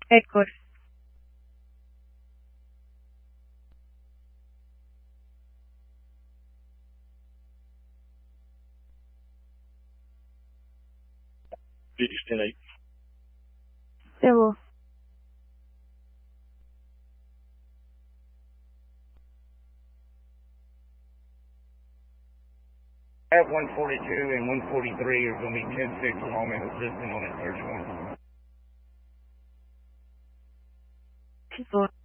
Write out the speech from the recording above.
Edgar. British 10-8. Evo. At 142 and 143 are going to be 10-6 along and assisting on that search one. 4.